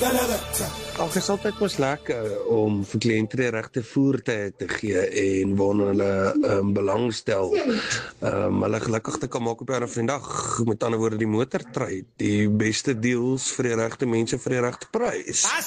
Ag, is altyd mos lekker om vir kliënte die regte voertuie te gee en waarna hulle belangstel. Hulle gelukkig te kan maak op 'n ander vandag. Met ander woorde, die motortrade, die beste deals vir die regte mense vir die regte prys.